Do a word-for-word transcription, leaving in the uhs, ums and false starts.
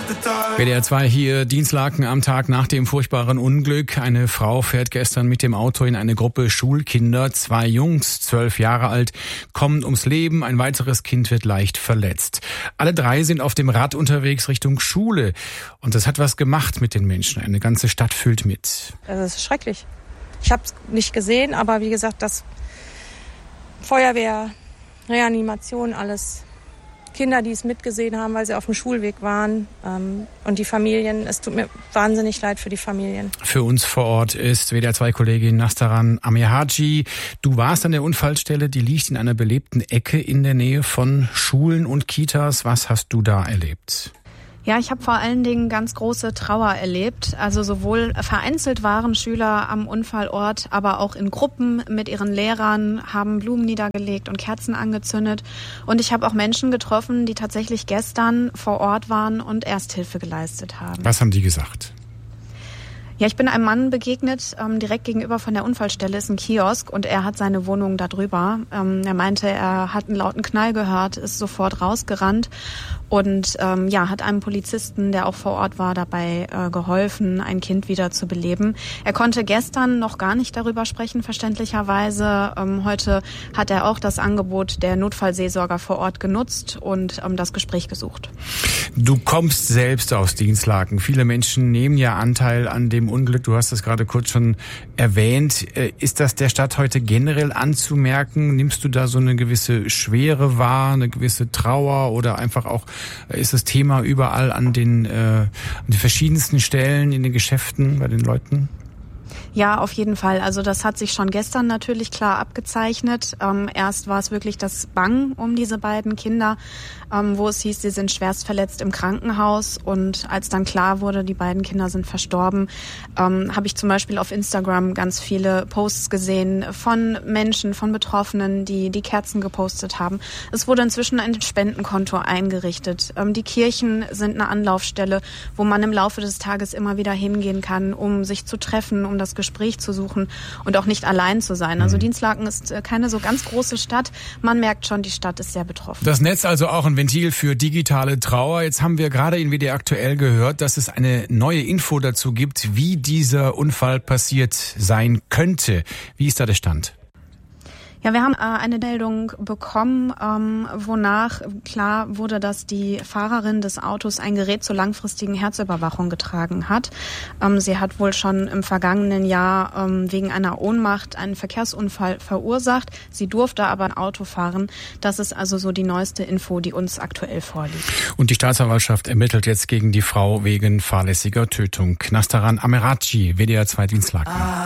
W D R zwei hier, Dienstlaken am Tag nach dem furchtbaren Unglück. Eine Frau fährt gestern mit dem Auto in eine Gruppe Schulkinder. Zwei Jungs, zwölf Jahre alt, kommen ums Leben. Ein weiteres Kind wird leicht verletzt. Alle drei sind auf dem Rad unterwegs Richtung Schule. Und das hat was gemacht mit den Menschen. Eine ganze Stadt füllt mit. Das ist schrecklich. Ich habe es nicht gesehen, aber wie gesagt, das Feuerwehr, Reanimation, alles. Kinder, die es mitgesehen haben, weil sie auf dem Schulweg waren, ähm, und die Familien. Es tut mir wahnsinnig leid für die Familien. Für uns vor Ort ist W D R zwei Kollegin Nastaran Amirhaji. Du warst an der Unfallstelle, die liegt in einer belebten Ecke in der Nähe von Schulen und Kitas. Was hast du da erlebt? Ja, ich habe vor allen Dingen ganz große Trauer erlebt. Also sowohl vereinzelt waren Schüler am Unfallort, aber auch in Gruppen mit ihren Lehrern, haben Blumen niedergelegt und Kerzen angezündet. Und ich habe auch Menschen getroffen, die tatsächlich gestern vor Ort waren und Ersthilfe geleistet haben. Was haben die gesagt? Ja, ich bin einem Mann begegnet, ähm, direkt gegenüber von der Unfallstelle ist ein Kiosk und er hat seine Wohnung da drüber. Ähm, er meinte, er hat einen lauten Knall gehört, ist sofort rausgerannt und ähm, ja, hat einem Polizisten, der auch vor Ort war, dabei äh, geholfen, ein Kind wieder zu beleben. Er konnte gestern noch gar nicht darüber sprechen, verständlicherweise. Ähm, heute hat er auch das Angebot der Notfallseelsorger vor Ort genutzt und ähm, das Gespräch gesucht. Du kommst selbst aus Dienstlaken. Viele Menschen nehmen ja Anteil an dem Unglück. Du hast das gerade kurz schon erwähnt. Ist das der Stadt heute generell anzumerken? Nimmst du da so eine gewisse Schwere wahr, eine gewisse Trauer oder einfach auch ist das Thema überall an den, äh, an den verschiedensten Stellen in den Geschäften bei den Leuten? Ja, auf jeden Fall. Also das hat sich schon gestern natürlich klar abgezeichnet. Ähm, erst war es wirklich das Bangen um diese beiden Kinder, ähm, wo es hieß, sie sind schwerst verletzt im Krankenhaus. Und als dann klar wurde, die beiden Kinder sind verstorben, ähm, habe ich zum Beispiel auf Instagram ganz viele Posts gesehen von Menschen, von Betroffenen, die die Kerzen gepostet haben. Es wurde inzwischen ein Spendenkonto eingerichtet. Ähm, die Kirchen sind eine Anlaufstelle, wo man im Laufe des Tages immer wieder hingehen kann, um sich zu treffen, um das Gespräch zu suchen und auch nicht allein zu sein. Also Dienstlaken ist keine so ganz große Stadt. Man merkt schon, die Stadt ist sehr betroffen. Das Netz also auch ein Ventil für digitale Trauer. Jetzt haben wir gerade in W D R aktuell gehört, dass es eine neue Info dazu gibt, wie dieser Unfall passiert sein könnte. Wie ist da der Stand? Ja, wir haben äh, eine Meldung bekommen, ähm, wonach klar wurde, dass die Fahrerin des Autos ein Gerät zur langfristigen Herzüberwachung getragen hat. Ähm, sie hat wohl schon im vergangenen Jahr ähm, wegen einer Ohnmacht einen Verkehrsunfall verursacht. Sie durfte aber ein Auto fahren. Das ist also so die neueste Info, die uns aktuell vorliegt. Und die Staatsanwaltschaft ermittelt jetzt gegen die Frau wegen fahrlässiger Tötung. Nastaran Amirhaji, W D R zwei Dienstlaken.